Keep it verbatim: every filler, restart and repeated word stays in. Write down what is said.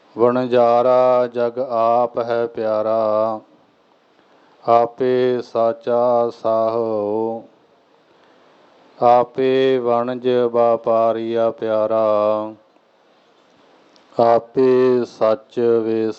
ਵਣਜਾਰਾ ਜਗ ਆਪ ਹੈ ਪਿਆਰਾ, ਆਪੇ ਸਾਚਾ ਸਾਹੋ। ਆਪੇ ਵਣਜ ਵਪਾਰੀਆ ਪਿਆਰਾ, ਆਪੇ ਸੱਚ ਵੇ